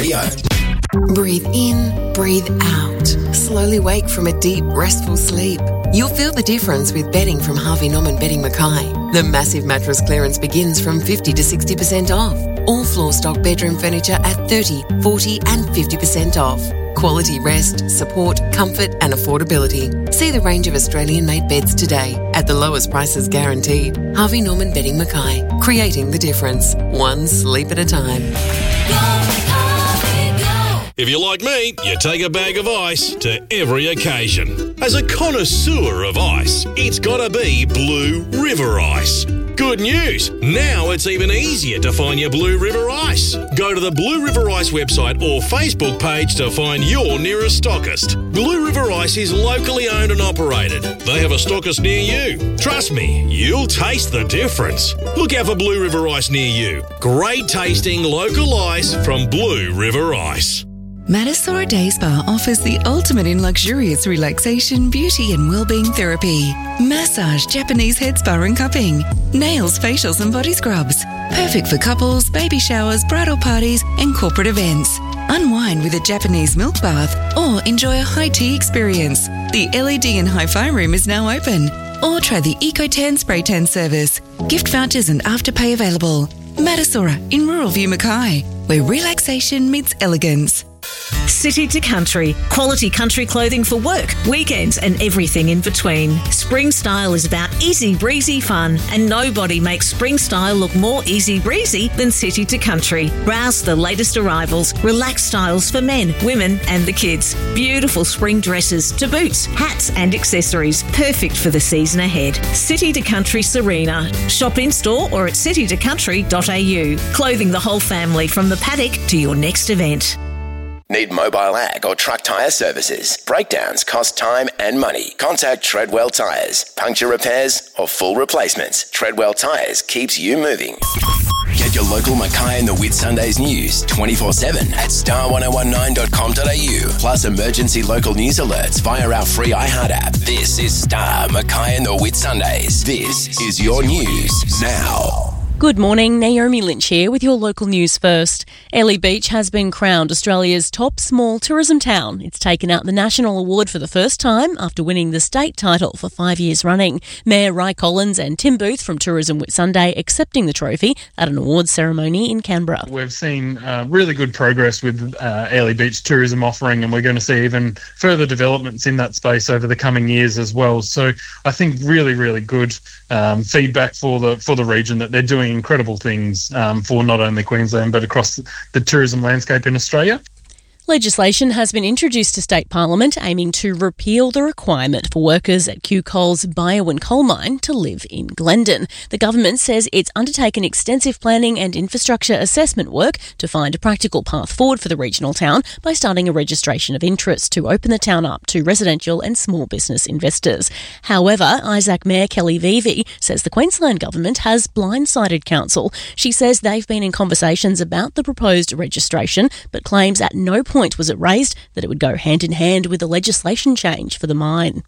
Radio. Breathe in, breathe out. Slowly wake from a deep, restful sleep. You'll feel the difference with bedding from Harvey Norman Bedding Mackay. The massive mattress clearance begins from 50 to 60% off. All floor stock bedroom furniture at 30, 40 and 50% off. Quality rest, support, comfort and affordability. See the range of Australian-made beds today at the lowest prices guaranteed. Harvey Norman Bedding Mackay, creating the difference, one sleep at a time. If you're like me, you take a bag of ice to every occasion. As a connoisseur of ice, it's gotta be Blue River Ice. Good news! Now it's even easier to find your Blue River Ice. Go to the Blue River Ice website or Facebook page to find your nearest stockist. Blue River Ice is locally owned and operated. They have a stockist near you. Trust me, you'll taste the difference. Look out for Blue River Ice near you. Great tasting local ice from Blue River Ice. Matasora Day Spa offers the ultimate in luxurious relaxation, beauty and wellbeing therapy. Massage, Japanese head spa and cupping. Nails, facials and body scrubs. Perfect for couples, baby showers, bridal parties and corporate events. Unwind with a Japanese milk bath or enjoy a high tea experience. The LED and hi-fi room is now open. Or try the EcoTan spray tan service. Gift vouchers and afterpay available. Matasora in Rural View Mackay, where relaxation meets elegance. City to Country. Quality country clothing for work, weekends and everything in between. Spring Style is about easy breezy fun, and nobody makes Spring Style look more easy breezy than City to Country. Browse the latest arrivals, relaxed styles for men, women and the kids. Beautiful spring dresses to boots, hats and accessories. Perfect for the season ahead. City to Country Serena. Shop in store or at citytocountry.au. Clothing the whole family from the paddock to your next event. Need mobile ag or truck tyre services? Breakdowns cost time and money. Contact Treadwell Tyres. Puncture repairs or full replacements. Treadwell Tyres keeps you moving. Get your local Mackay and the Whitsundays news 24/7 at star1019.com.au. Plus emergency local news alerts via our free iHeart app. This is Star Mackay and the Whitsundays. This is your news now. Good morning, Naomi Lynch here with your local news first. Airlie Beach has been crowned Australia's top small tourism town. It's taken out the national award for the first time after winning the state title for 5 years running. Mayor Ry Collins and Tim Booth from Tourism Whitsunday accepting the trophy at an awards ceremony in Canberra. We've seen really good progress with Airlie Beach tourism offering, and we're going to see even further developments in that space over the coming years as well. So I think really, really good feedback for the region that they're doing incredible things for not only Queensland but across the tourism landscape in Australia. Legislation has been introduced to State Parliament aiming to repeal the requirement for workers at Kew Coal's Biowan coal mine to live in Glendon. The government says it's undertaken extensive planning and infrastructure assessment work to find a practical path forward for the regional town by starting a registration of interest to open the town up to residential and small business investors. However, Isaac Mayor Kelly Vevey says the Queensland government has blindsided council. She says they've been in conversations about the proposed registration, but claims at no point was it raised that it would go hand in hand with the legislation change for the mine.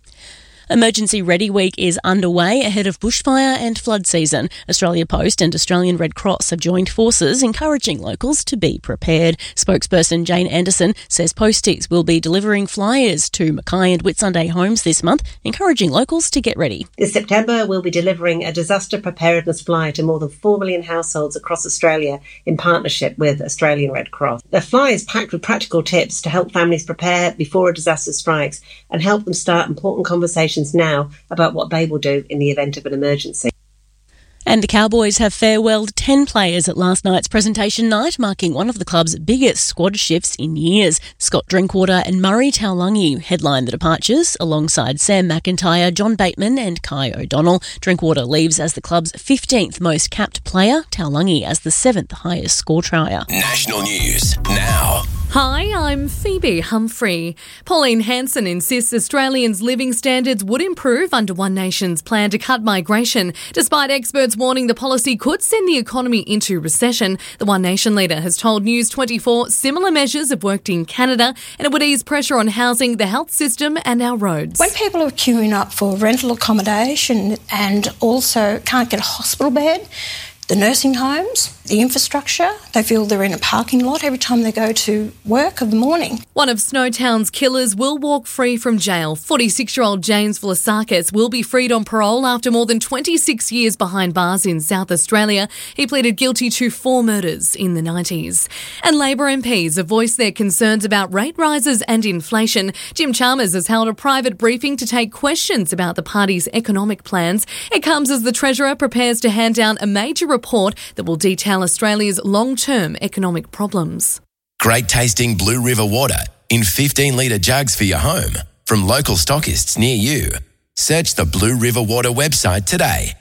Emergency Ready Week is underway ahead of bushfire and flood season. Australia Post and Australian Red Cross have joined forces encouraging locals to be prepared. Spokesperson Jane Anderson says posties will be delivering flyers to Mackay and Whitsunday homes this month, encouraging locals to get ready. This September, we'll be delivering a disaster preparedness flyer to more than 4 million households across Australia in partnership with Australian Red Cross. The flyer is packed with practical tips to help families prepare before a disaster strikes and help them start important conversations now about what they will do in the event of an emergency. And the Cowboys have farewelled 10 players at last night's presentation night, marking one of the club's biggest squad shifts in years. Scott Drinkwater and Murray Taulagi headlined the departures alongside Sam McIntyre, John Bateman and Kai O'Donnell. Drinkwater leaves as the club's 15th most capped player, Taulagi as the 7th highest score trier. National news now. Hi, I'm Phoebe Humphrey. Pauline Hanson insists Australians' living standards would improve under One Nation's plan to cut migration. Despite experts warning the policy could send the economy into recession, the One Nation leader has told News 24 similar measures have worked in Canada and it would ease pressure on housing, the health system and our roads. When people are queuing up for rental accommodation and also can't get a hospital bed, the nursing homes, the infrastructure. They feel they're in a parking lot every time they go to work in the morning. One of Snowtown's killers will walk free from jail. 46-year-old James Vlasakis will be freed on parole after more than 26 years behind bars in South Australia. He pleaded guilty to 4 murders in the 90s. And Labor MPs have voiced their concerns about rate rises and inflation. Jim Chalmers has held a private briefing to take questions about the party's economic plans. It comes as the Treasurer prepares to hand down a major report that will detail Australia's long-term economic problems. Great tasting Blue River water in 15-litre jugs for your home from local stockists near you. Search the Blue River Water website today.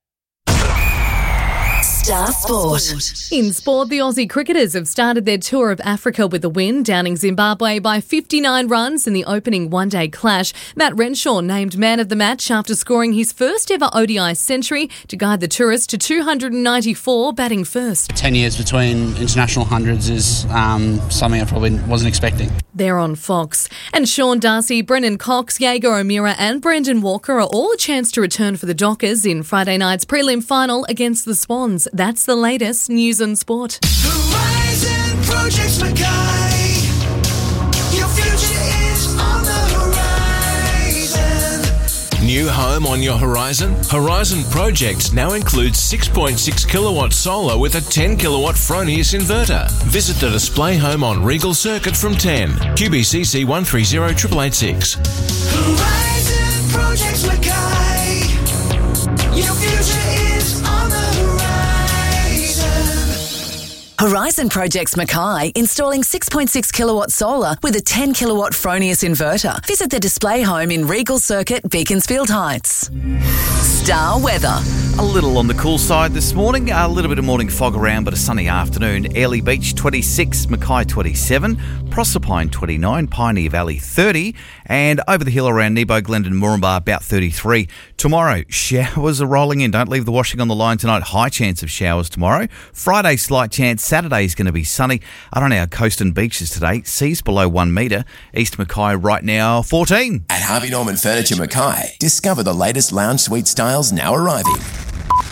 Star Sport. In sport, the Aussie cricketers have started their tour of Africa with a win, downing Zimbabwe by 59 runs in the opening one-day clash. Matt Renshaw named man of the match after scoring his first ever ODI century to guide the tourists to 294, batting first. 10 years between international hundreds is something I probably wasn't expecting. They're on Fox. And Sean Darcy, Brennan Cox, Jaeger O'Meara and Brendan Walker are all a chance to return for the Dockers in Friday night's prelim final against the Swans. That's the latest news and sport. Horizon Projects Mackay. Your future is on the horizon. New home on your horizon? Horizon Projects now includes 6.6 kilowatt solar with a 10 kilowatt Fronius inverter. Visit the display home on Regal Circuit from 10. QBCC 130886. Horizon Projects Mackay. Your future is on the horizon. Horizon Projects Mackay, installing 6.6 kilowatt solar with a 10 kilowatt Fronius inverter. Visit the display home in Regal Circuit, Beaconsfield Heights. Star weather. A little on the cool side this morning, a little bit of morning fog around, but a sunny afternoon. Airlie Beach 26, Mackay 27, Proserpine 29, Pioneer Valley 30, and over the hill around Nebo, Glendon, Moranbah about 33. Tomorrow, showers are rolling in. Don't leave the washing on the line tonight. High chance of showers tomorrow. Friday, slight chance. Saturday is going to be sunny. Out on our coast and beaches today, seas below 1 metre. East Mackay right now 14. At Harvey Norman Furniture Mackay, discover the latest lounge suite styles now arriving.